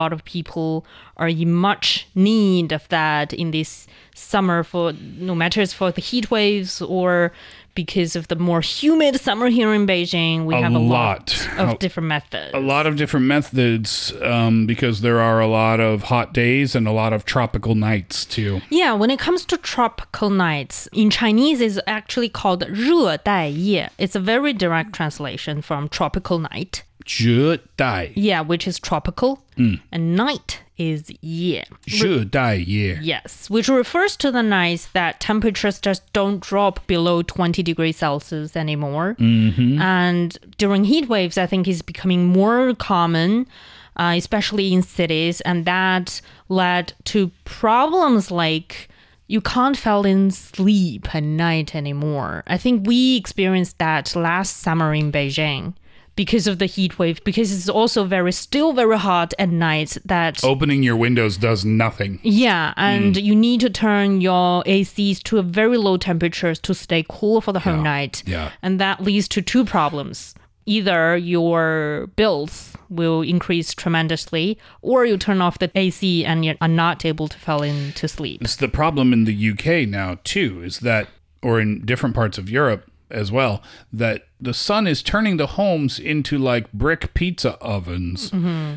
A lot of people are in much need of that in this summer, for no matter it's for the heat waves or because of the more humid summer here in Beijing. We have a lot of different methods. A lot of different methods because there are a lot of hot days and a lot of tropical nights too. Yeah, when it comes to tropical nights, in Chinese it's actually called 热带夜. It's a very direct translation from tropical night. 热带. Yeah, which is tropical. And night is 夜. 热带夜. Yes, which refers to the nights that temperatures just don't drop below 20 degrees Celsius anymore. And during heat waves, I think is becoming more common, especially in cities. And that led to problems like you can't fall in sleep at night anymore. I think we experienced that last summer in Beijing. Because of the heat wave, because it's also still very hot at night. That opening your windows does nothing. Yeah, and you need to turn your ACs to a very low temperatures to stay cool for the whole night. Yeah. And that leads to two problems. Either your bills will increase tremendously, or you turn off the AC and you are not able to fall into sleep. It's the problem in the UK now too, is that, or in different parts of Europe as well, that the sun is turning the homes into like brick pizza ovens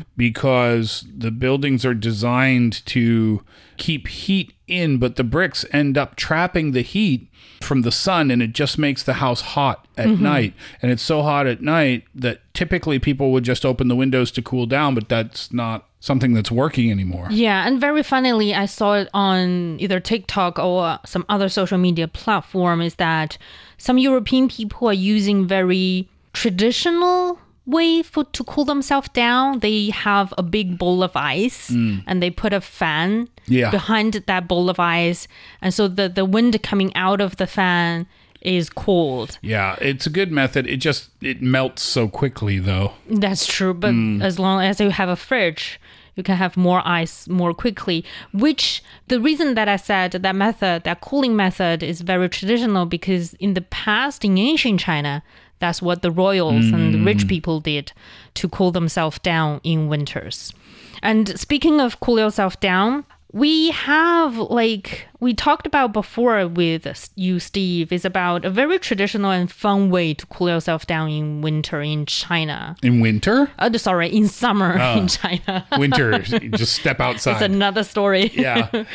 because the buildings are designed to keep heat in, but the bricks end up trapping the heat from the sun, and it just makes the house hot at night. And it's so hot at night that typically people would just open the windows to cool down, but that's not something that's working anymore. Yeah, and very funnily, I saw it on either TikTok or some other social media platform, is that some European people are using very traditional way to cool themselves down. They have a big bowl of ice and they put a fan behind that bowl of ice. And so the wind coming out of the fan is cold. Yeah, it's a good method. It melts so quickly though. That's true. But as long as you have a fridge, you can have more ice more quickly, which the reason that I said that cooling method is very traditional, because in the past, in ancient China, that's what the royals and the rich people did to cool themselves down in winters. And speaking of cool yourself down, we have, like we talked about before with you, Steve, is about a very traditional and fun way to cool yourself down in winter in China. In winter? In summer in China. Winter, just step outside. It's another story. Yeah.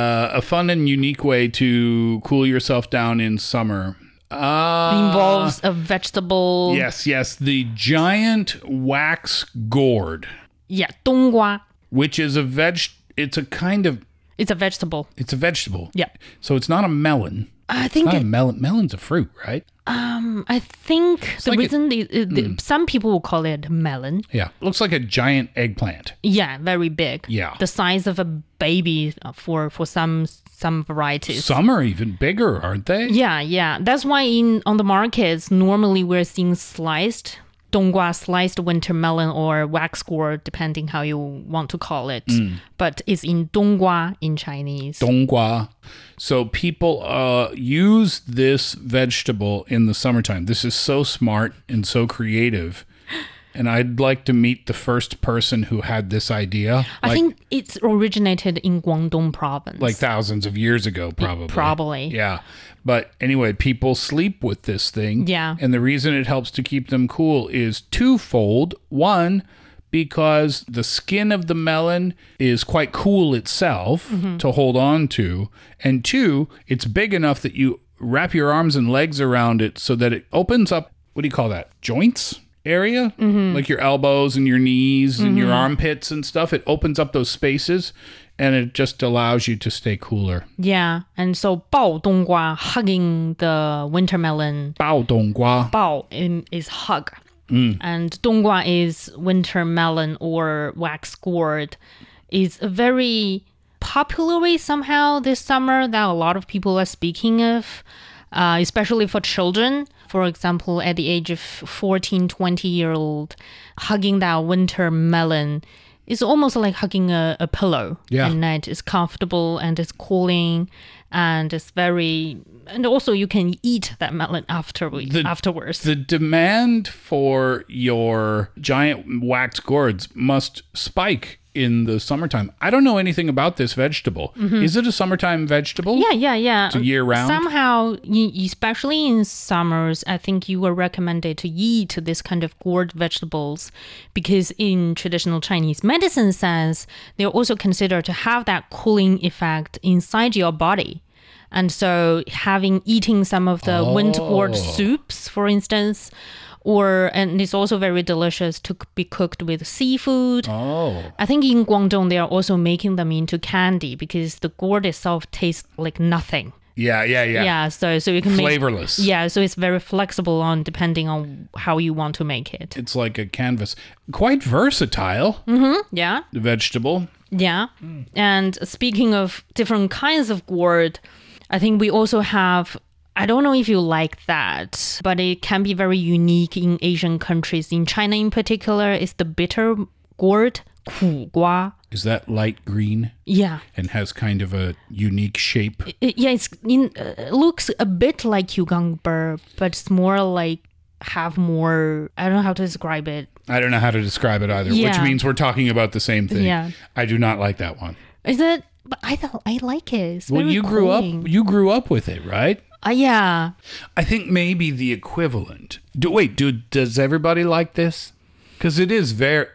A fun and unique way to cool yourself down in summer. Involves a vegetable. Yes. The giant wax gourd. Yeah, 冬瓜. Which is it's a vegetable. It's a vegetable. Yeah. So it's not a melon. I think a melon. Melon's a fruit, right? I think the reason some people will call it melon. Yeah. Looks like a giant eggplant. Yeah, very big. Yeah. The size of a baby for some varieties. Some are even bigger, aren't they? Yeah. That's why on the markets, normally we're seeing sliced 冬瓜, sliced winter melon, or wax gourd, depending how you want to call it. But it's in 冬瓜 in Chinese. 冬瓜. So people use this vegetable in the summertime. This is so smart and so creative. And I'd like to meet the first person who had this idea. I think it's originated in Guangdong province. Like thousands of years ago, probably. Probably. Yeah. But anyway, people sleep with this thing. Yeah. And the reason it helps to keep them cool is twofold. One, because the skin of the melon is quite cool itself to hold on to. And two, it's big enough that you wrap your arms and legs around it so that it opens up, what do you call that? Joints? Area, like your elbows and your knees and your armpits and stuff. It opens up those spaces and it just allows you to stay cooler. Yeah, and so 抱冬瓜, hugging the winter melon. 抱冬瓜. 抱 is hug. And 冬瓜 is winter melon or wax gourd. Is a very popular way somehow this summer that a lot of people are speaking of, especially for children. For example, at the age of 14, 20-year-old, hugging that winter melon is almost like hugging a pillow. Yeah. At night. It's comfortable and it's cooling and it's and also you can eat that melon afterwards. The demand for your giant wax gourds must spike in the summertime. I don't know anything about this vegetable. Is it a summertime vegetable? Yeah. It's a year round? Somehow, especially in summers, I think you were recommended to eat this kind of gourd vegetables because in traditional Chinese medicine sense, they're also considered to have that cooling effect inside your body. And so eating some of the winter gourd soups, for instance, and it's also very delicious to be cooked with seafood. I think in Guangdong, they are also making them into candy because the gourd itself tastes like nothing. Yeah. Yeah, so you can flavorless. So it's very flexible depending on how you want to make it. It's like a canvas. Quite versatile. Yeah. The vegetable. Yeah. And speaking of different kinds of gourd, I think we also have, I don't know if you like that, but it can be very unique in Asian countries. In China in particular, it's the bitter gourd, 苦瓜. Is that light green? Yeah. And has kind of a unique shape? It looks a bit like cucumber, but it's more like I don't know how to describe it. I don't know how to describe it either, which means we're talking about the same thing. Yeah. I do not like that one. Is it? But I like it. It's well, very you cooling. grew up with it, right? Yeah. I think maybe the equivalent. Does everybody like this? Because it's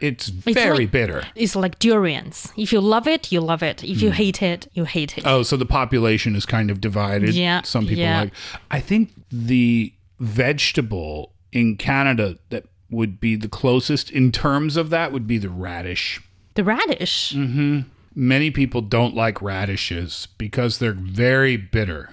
very bitter. It's like durians. If you love it, you love it. If you hate it, you hate it. Oh, so the population is kind of divided. Yeah. Some people like. I think the vegetable in Canada that would be the closest in terms of that would be the radish. The radish? Mm-hmm. Many people don't like radishes because they're very bitter.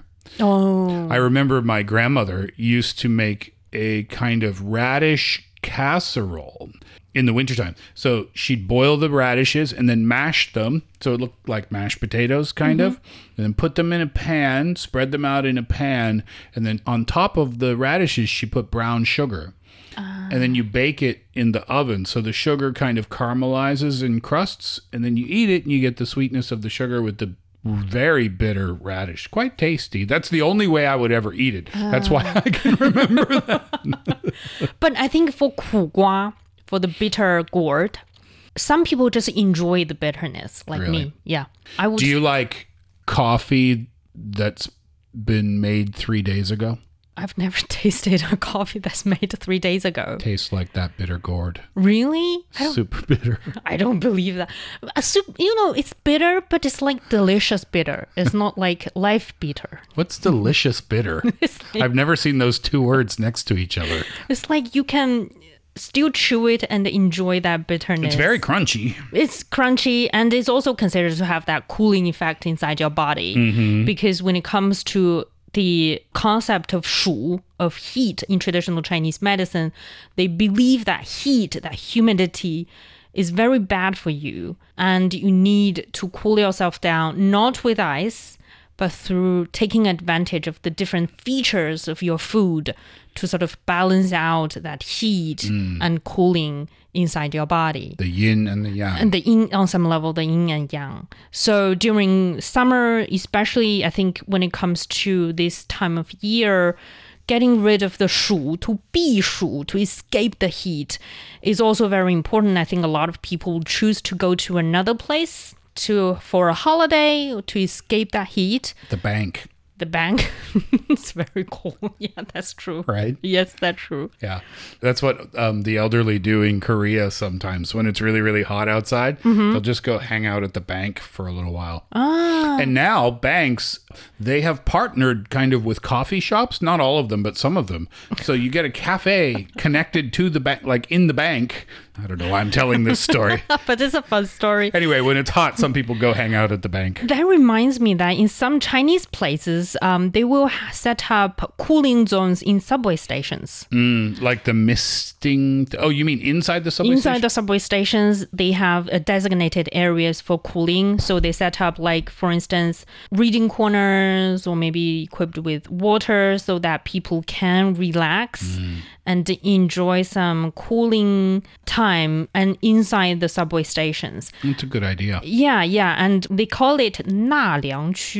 Oh. I remember my grandmother used to make a kind of radish casserole in the wintertime. So she'd boil the radishes and then mash them. So it looked like mashed potatoes, kind of. And then put them in a pan, spread them out in a pan. And then on top of the radishes, she put brown sugar. And then you bake it in the oven. So the sugar kind of caramelizes and crusts. And then you eat it and you get the sweetness of the sugar with the very bitter radish. Quite tasty. That's the only way I would ever eat it. That's why I can remember that. But I think for 苦瓜, for the bitter gourd, some people just enjoy the bitterness, like me. Yeah. Do you like coffee that's been made 3 days ago? I've never tasted a coffee that's made 3 days ago. Tastes like that bitter gourd. Really? Super bitter. I don't believe that. A soup, it's bitter, but it's like delicious bitter. It's not like life bitter. What's delicious bitter? I've never seen those two words next to each other. It's like you can still chew it and enjoy that bitterness. It's very crunchy. It's crunchy, and it's also considered to have that cooling effect inside your body. Because when it comes to the concept of 暑, of heat in traditional Chinese medicine, they believe that heat, that humidity, is very bad for you. And you need to cool yourself down, not with ice, but through taking advantage of the different features of your food to sort of balance out that heat and cooling inside your body. The yin and the yang. And the yin, on some level, the yin and yang. So during summer, especially, I think when it comes to this time of year, getting rid of the 暑, to避暑, to escape the heat, is also very important. I think a lot of people choose to go to another place for a holiday, to escape that heat. The bank. The bank. It's very cold. Yeah, that's true. Right? Yes, that's true. Yeah. That's what the elderly do in Korea sometimes. When it's really, really hot outside, they'll just go hang out at the bank for a little while. And now banks, they have partnered kind of with coffee shops. Not all of them, but some of them. So you get a cafe connected to the bank, like in the bank. I don't know why I'm telling this story. But it's a fun story. Anyway, when it's hot, some people go hang out at the bank. That reminds me that in some Chinese places, they will set up cooling zones in subway stations. Like the misting. Oh, you mean inside the subway Inside station? the subway stations, they have designated areas for cooling. So they set up, like, for instance, reading corners or maybe equipped with water so that people can relax and enjoy some cooling time and inside the subway stations. That's a good idea. Yeah. And they call it 纳凉区.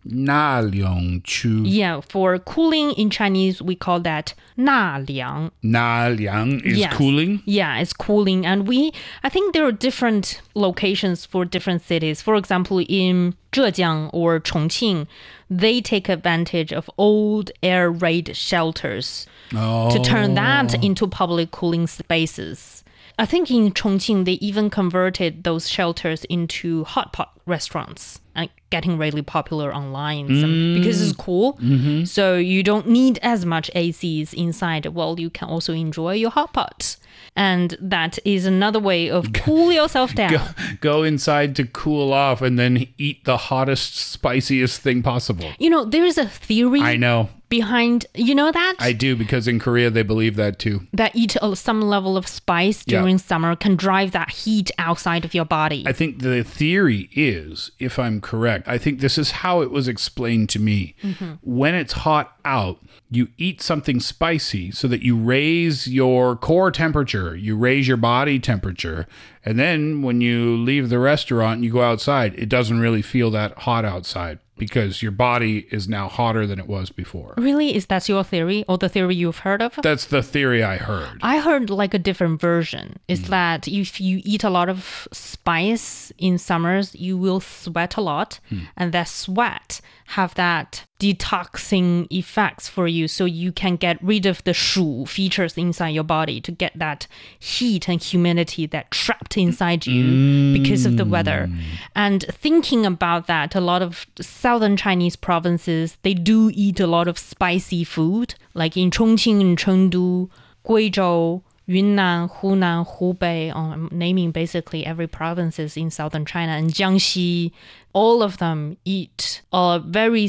Na liang chu. Yeah, for cooling in Chinese, we call that 纳凉. Na liang is Yes. cooling. Yeah, it's cooling. And I think there are different locations for different cities. For example, in Zhejiang or Chongqing, they take advantage of old air raid shelters to turn that into public cooling spaces. I think in Chongqing, they even converted those shelters into hot pot restaurants and getting really popular online because it's cool. Mm-hmm. So you don't need as much ACs inside. Well, you can also enjoy your hot pot. And that is another way of cool yourself down. Go inside to cool off and then eat the hottest, spiciest thing possible. You know, there is a theory I know. behind, you know that? I do, because in Korea they believe that too. That some level of spice during summer can drive that heat outside of your body. I think the theory is, if I'm correct, I think this is how it was explained to me. Mm-hmm. When it's hot out, you eat something spicy so that you raise your core temperature, you raise your body temperature, and then when you leave the restaurant and you go outside, it doesn't really feel that hot outside because your body is now hotter than it was before. Really? Is that your theory or the theory you've heard of? That's the theory I heard. I heard like a different version. Is that if you eat a lot of spice in summers, you will sweat a lot, and that sweat have that detoxing effects for you, so you can get rid of the shu features inside your body to get that heat and humidity that trapped inside you because of the weather. And thinking about that, a lot of southern Chinese provinces, they do eat a lot of spicy food, like in Chongqing and Chengdu, Guizhou, Yunnan, Hunan, Hubei, I'm naming basically every provinces in southern China, and Jiangxi, all of them eat very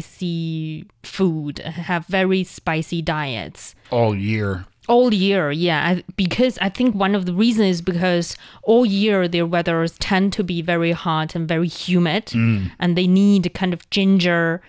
spicy food, have very spicy diets. All year. All year, yeah. Because I think one of the reasons is because all year their weathers tend to be very hot and very humid, and they need kind of ginger,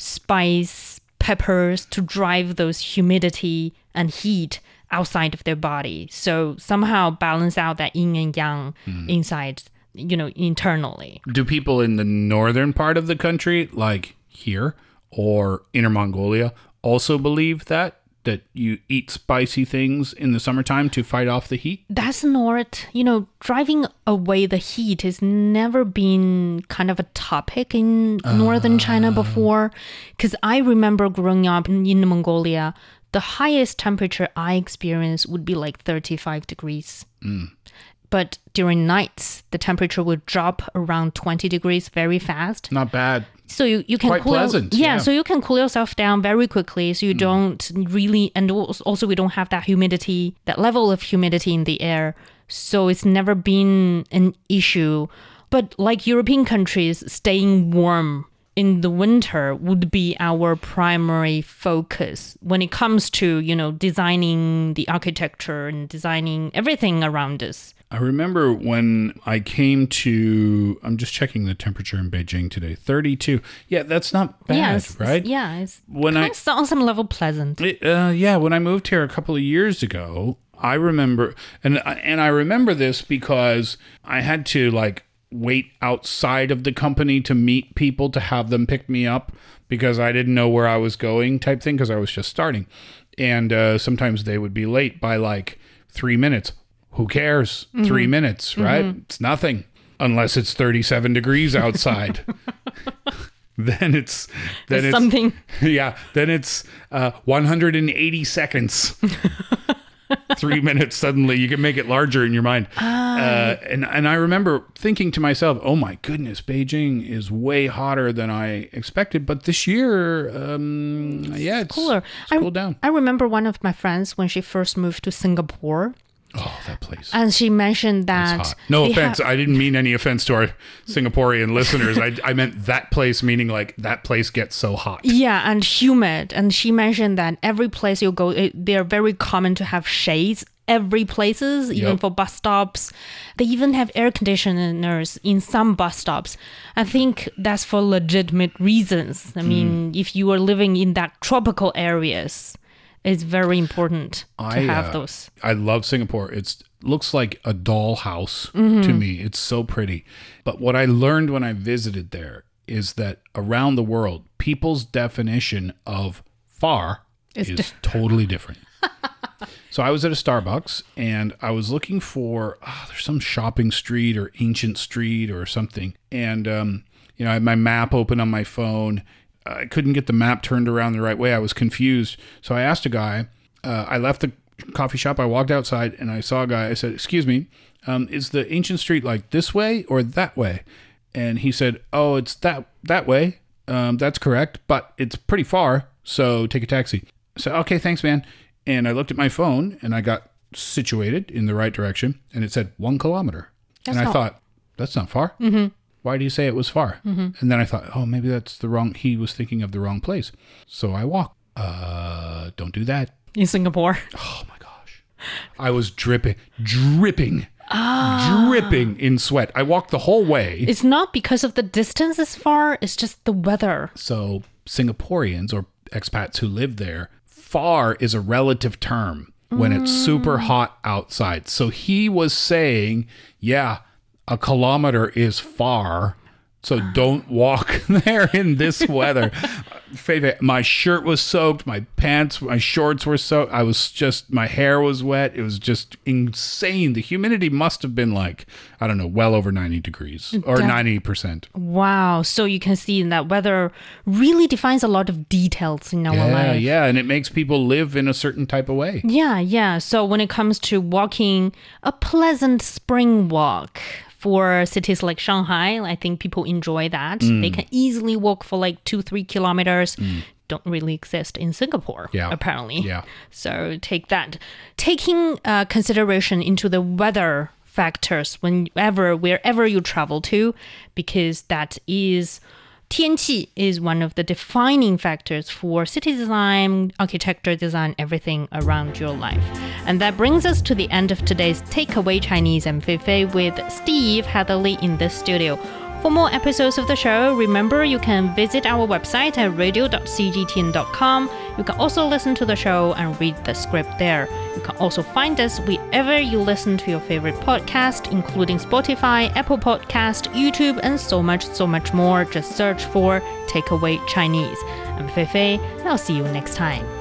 spice, peppers to drive those humidity and heat outside of their body. So somehow balance out that yin and yang inside, internally. Do people in the northern part of the country, like here or Inner Mongolia, also believe that you eat spicy things in the summertime to fight off the heat? That's not, driving away the heat has never been kind of a topic in northern China before. Because I remember growing up in Mongolia, the highest temperature I experienced would be like 35 degrees. But during nights, the temperature would drop around 20 degrees very fast. Not bad. So you can Quite pleasant. Yeah, so you can cool yourself down very quickly. So you don't really, and also we don't have that humidity, that level of humidity in the air. So it's never been an issue. But like European countries, staying warm in the winter would be our primary focus when it comes to, designing the architecture and designing everything around us. I remember when I came to, I'm just checking the temperature in Beijing today, 32. Yeah, that's not bad, right? It's when on some level pleasant. When I moved here a couple of years ago, I remember, and I remember this because I had to wait outside of the company to meet people to have them pick me up because I didn't know where I was going type thing because I was just starting. And sometimes they would be late by 3 minutes. Who cares? 3 minutes, right? It's nothing unless it's 37 degrees outside. then it's something. Yeah, then it's 180 seconds. 3 minutes suddenly you can make it larger in your mind. And I remember thinking to myself, oh my goodness, Beijing is way hotter than I expected. But this year, it's cooler. It's cooled down. I remember one of my friends when she first moved to Singapore. Oh, that place. And she mentioned that... Hot. No offense. I didn't mean any offense to our Singaporean listeners. I meant that place, meaning that place gets so hot. Yeah, and humid. And she mentioned that every place you go, they're very common to have shades. Every places, even for bus stops. They even have air conditioners in some bus stops. I think that's for legitimate reasons. I mean, if you are living in that tropical areas... It's very important to have those. I love Singapore. It looks like a dollhouse to me. It's so pretty. But what I learned when I visited there is that around the world, people's definition of far is totally different. So I was at a Starbucks and I was looking for, there's some shopping street or ancient street or something. And, I had my map open on my phone. I couldn't get the map turned around the right way. I was confused. So I asked a guy, I left the coffee shop. I walked outside and I saw a guy. I said, excuse me, is the ancient street like this way or that way? And he said, oh, it's that way. That's correct, but it's pretty far. So take a taxi. So, okay, thanks, man. And I looked at my phone and I got situated in the right direction and it said 1 kilometer. And I thought, that's not far. Mm-hmm. Why do you say it was far? Mm-hmm. And then I thought, oh, maybe that's he was thinking of the wrong place. So I walked. Don't do that. In Singapore. Oh my gosh. I was dripping in sweat. I walked the whole way. It's not because of the distance is far, it's just the weather. So Singaporeans or expats who live there, far is a relative term when it's super hot outside. So he was saying, yeah, a kilometer is far. So don't walk there in this weather. My shirt was soaked. My shorts were soaked. My hair was wet. It was just insane. The humidity must have been like, I don't know, well over 90 degrees or 90%. Wow. So you can see that weather really defines a lot of details in our life. Yeah. And it makes people live in a certain type of way. Yeah. So when it comes to walking a pleasant spring walk, for cities like Shanghai, I think people enjoy that. They can easily walk for like 2-3 kilometers. Don't really exist in Singapore, apparently. Yeah. So take that. Taking consideration into the weather factors wherever you travel to, because that is 天气 is one of the defining factors for city design, architecture design, everything around your life. And that brings us to the end of today's Takeaway Chinese and Feifei with Steve Hatherley in the studio. For more episodes of the show, remember you can visit our website at radio.cgtn.com. You can also listen to the show and read the script there. You can also find us wherever you listen to your favorite podcast, including Spotify, Apple Podcast, YouTube, and so much more. Just search for Takeaway Chinese. I'm Feifei, and I'll see you next time.